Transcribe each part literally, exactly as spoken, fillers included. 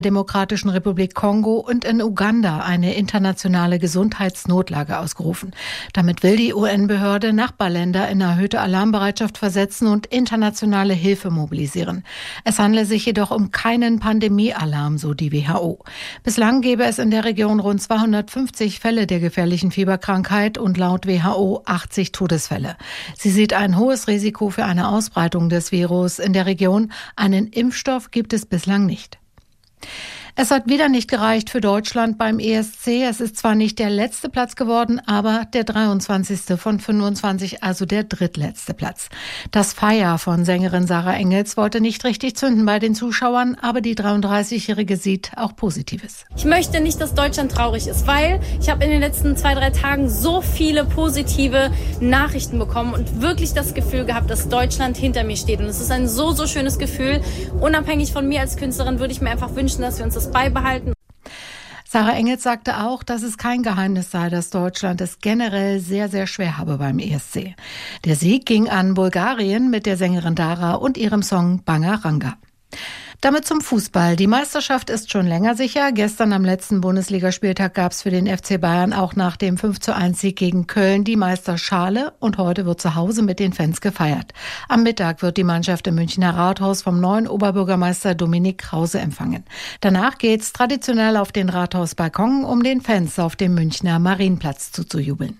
Demokratischen Republik Kongo und in Uganda eine internationale Gesundheitsnotlage ausgerufen. Damit will die U N-Behörde Nachbarländer in erhöhte Alarmbereitschaft versetzen und internationale Hilfe mobilisieren. Es handle sich jedoch um keinen Pandemiealarm, so die W H O. Bislang gäbe es in der Region rund zweihundertfünfzig Fälle der gefährlichen Fieberkrankheit und laut W H O achtzig Todesfälle. Sie sieht ein hohes Risiko für eine Ausbreitung des Virus in der Region. Einen Impfstoff gibt es bislang nicht. Es hat wieder nicht gereicht für Deutschland beim E S C. Es ist zwar nicht der letzte Platz geworden, aber der dreiundzwanzigste von fünfundzwanzig, also der drittletzte Platz. Das Feier von Sängerin Sarah Engels wollte nicht richtig zünden bei den Zuschauern, aber die dreiunddreißigjährige sieht auch Positives. Ich möchte nicht, dass Deutschland traurig ist, weil ich habe in den letzten zwei, drei Tagen so viele positive Nachrichten bekommen und wirklich das Gefühl gehabt, dass Deutschland hinter mir steht. Und es ist ein so, so schönes Gefühl. Unabhängig von mir als Künstlerin würde ich mir einfach wünschen, dass wir uns das beibehalten. Sarah Engels sagte auch, dass es kein Geheimnis sei, dass Deutschland es generell sehr, sehr schwer habe beim E S C. Der Sieg ging an Bulgarien mit der Sängerin Dara und ihrem Song Bangaranga. Damit zum Fußball. Die Meisterschaft ist schon länger sicher. Gestern am letzten Bundesligaspieltag gab es für den F C Bayern auch nach dem fünf zu eins Sieg gegen Köln die Meisterschale und heute wird zu Hause mit den Fans gefeiert. Am Mittag wird die Mannschaft im Münchner Rathaus vom neuen Oberbürgermeister Dominik Krause empfangen. Danach geht's traditionell auf den Rathausbalkon, um den Fans auf dem Münchner Marienplatz zuzujubeln.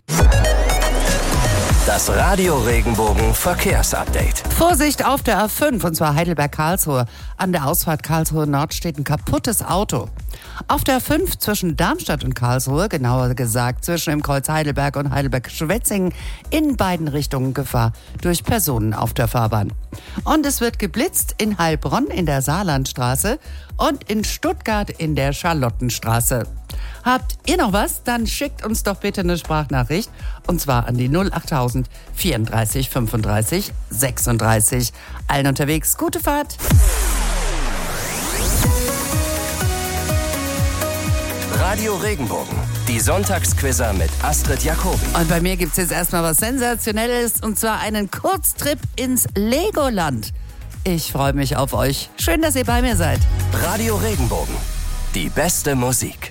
Das Radio Regenbogen Verkehrsupdate. Vorsicht auf der A fünf, und zwar Heidelberg-Karlsruhe. An der Ausfahrt Karlsruhe Nord steht ein kaputtes Auto. Auf der A fünf zwischen Darmstadt und Karlsruhe, genauer gesagt zwischen dem Kreuz Heidelberg und Heidelberg-Schwetzingen, in beiden Richtungen Gefahr durch Personen auf der Fahrbahn. Und es wird geblitzt in Heilbronn in der Saarlandstraße und in Stuttgart in der Charlottenstraße. Habt ihr noch was? Dann schickt uns doch bitte eine Sprachnachricht. Und zwar an die null achttausend vierunddreißig fünfunddreißig sechsunddreißig. Allen unterwegs, gute Fahrt. Radio Regenbogen, die Sonntagsquizzer mit Astrid Jacobi. Und bei mir gibt's jetzt erstmal was Sensationelles, und zwar einen Kurztrip ins Legoland. Ich freue mich auf euch. Schön, dass ihr bei mir seid. Radio Regenbogen, die beste Musik.